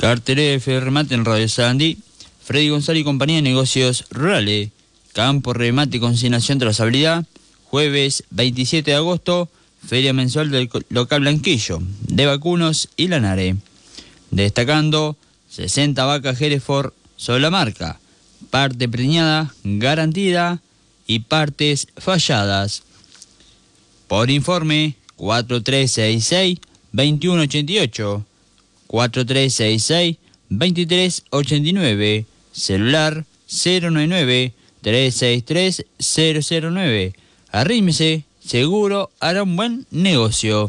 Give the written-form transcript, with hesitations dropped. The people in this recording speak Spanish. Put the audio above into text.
Cartelera de Ferremate en Radio Sarandí. Freddy González y compañía de negocios rurales. Campo, remate y consignación trazabilidad. Jueves 27 de agosto, feria mensual del local Blanquillo, de vacunos y Lanare. Destacando 60 vacas Hereford sobre la marca. Parte preñada, garantida y partes falladas. Por informe 4366-2188, 4366-2389, celular 099-363-009. Arrímese, seguro hará un buen negocio.